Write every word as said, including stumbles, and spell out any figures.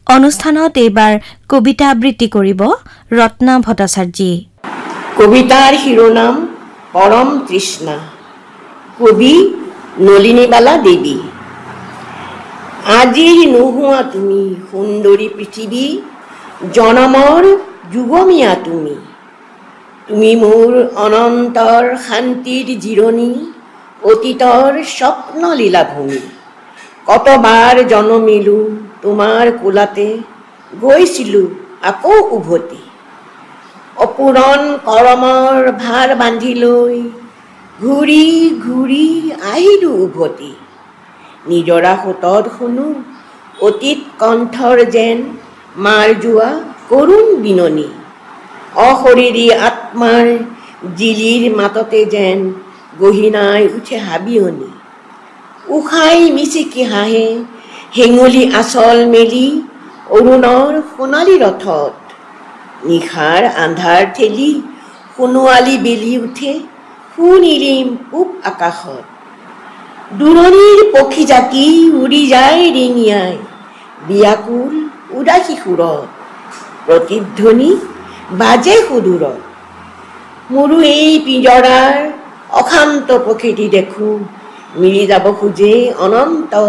অনুষ্ঠানত এইবাৰ কবিতা আবৃত্তি কৰিব ৰত্না ভট্টাচাৰ্যী। কবিতাৰ শিৰোনাম পৰম তৃষ্ণা। কবি নলিনীবালা দেৱী। আজিৰ নোহোৱা তুমি সুন্দৰী পৃথিৱী, জনমৰ যুগমীয়া তুমি। তুমি মোৰ অনন্তৰ শান্তিৰ জিৰণি, অতীতৰ স্বপ্ন লীলাভূমি। কতবাৰ জনমিলো তোমাৰ কোলাতে, গৈছিলো আকৌ উভতি। অপূৰণ কৰমৰ ভাৰ বান্ধি লৈ, ঘূৰি ঘূৰি আহিলো উভতি। নিজৰা সোঁতত শুনো অতীত কণ্ঠৰ যেন মাৰ যোৱা কৰুণ বিননি। অশৰীৰী আত্মাৰ জিলিৰ মাততে যেন গহীনাই উঠে হাবিয়নি। উষাই মিচিকি হাঁহে হেঙুলি আঁচল মেলি, অৰুণৰ সোণালী ৰথত। নিশাৰ আন্ধাৰ ঠেলি সোণোৱালী বেলি উঠে সুনীলিম পূব আকাশত। দূৰণিৰ পক্ষী জাকি উৰি যায় ৰিঙিয়াই, বিয়াকুল উদাসী সুৰত। প্ৰতিধ্বনি বাজে সুদূৰত। মোৰো এই পিঁজৰাৰ অশান্ত প্ৰকৃতি দেখোঁ, মিলি যাব খোজে অনন্ত